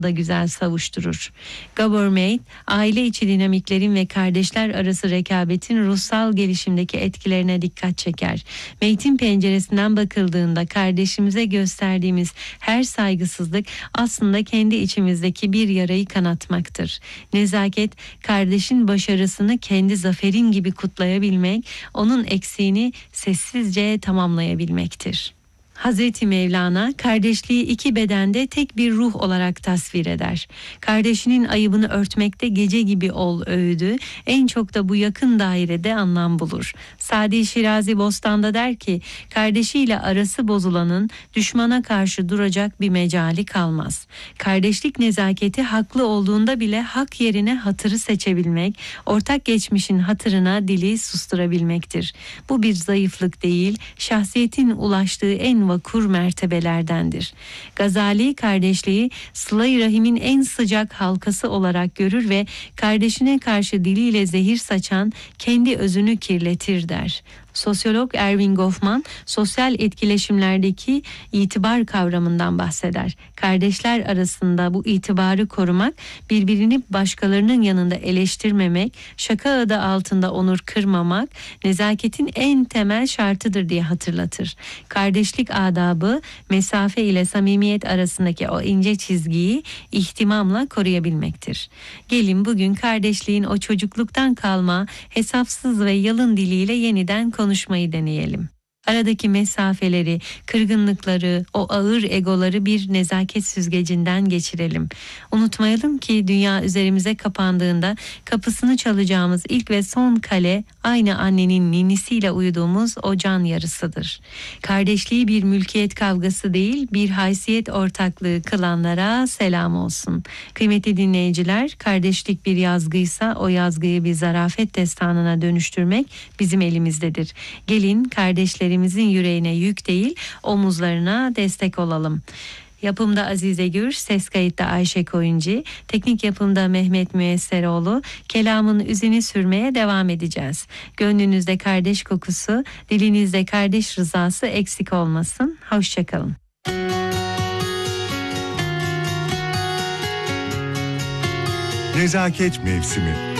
da güzel savuşturur. Gabor Mate, aile içi dinamiklerin ve kardeşler arası rekabetin ruhsal gelişimdeki etkilerine dikkat çeker. Mate'in penceresinden bakıldığında kardeşimize gösterdiğimiz her saygısızlık aslında kendi içimizdeki bir yarayı kanatmaktır. Nezaket, kardeşin başarısını kendi zaferin gibi kutlayabilmek, onun eksiğini sessizce tamamlayabilmektir. Hazreti Mevlana kardeşliği iki bedende tek bir ruh olarak tasvir eder. Kardeşinin ayıbını örtmekte gece gibi ol öğüdü en çok da bu yakın dairede anlam bulur. Sadi Şirazi Bostan'da der ki, kardeşiyle arası bozulanın düşmana karşı duracak bir mecali kalmaz. Kardeşlik nezaketi haklı olduğunda bile hak yerine hatırı seçebilmek, ortak geçmişin hatırına dili susturabilmektir. Bu bir zayıflık değil, şahsiyetin ulaştığı en vakur mertebelerdendir. Gazali kardeşliği sıla-i rahimin en sıcak halkası olarak görür ve kardeşine karşı diliyle zehir saçan kendi özünü kirletir der. Sosyolog Erving Goffman sosyal etkileşimlerdeki itibar kavramından bahseder. Kardeşler arasında bu itibarı korumak, birbirini başkalarının yanında eleştirmemek, şaka adı altında onur kırmamak, nezaketin en temel şartıdır diye hatırlatır. Kardeşlik adabı, mesafe ile samimiyet arasındaki o ince çizgiyi ihtimamla koruyabilmektir. Gelin bugün kardeşliğin o çocukluktan kalma, hesapsız ve yalın diliyle yeniden konuşmayı deneyelim. Aradaki mesafeleri, kırgınlıkları, o ağır egoları bir nezaket süzgecinden geçirelim. Unutmayalım ki dünya üzerimize kapandığında kapısını çalacağımız ilk ve son kale aynı annenin ninisiyle uyuduğumuz o can yarısıdır. Kardeşliği bir mülkiyet kavgası değil, bir haysiyet ortaklığı kılanlara selam olsun. Kıymetli dinleyiciler, kardeşlik bir yazgıysa o yazgıyı bir zarafet destanına dönüştürmek bizim elimizdedir. Gelin kardeşlerimizin yüreğine yük değil, omuzlarına destek olalım. Yapımda Azize Gür, ses kayıtta Ayşe Koyuncu, teknik yapımda Mehmet Müesseroğlu, kelamın üzini sürmeye devam edeceğiz. Gönlünüzde kardeş kokusu, dilinizde kardeş rızası eksik olmasın. Hoşçakalın. Nezaket mevsimi.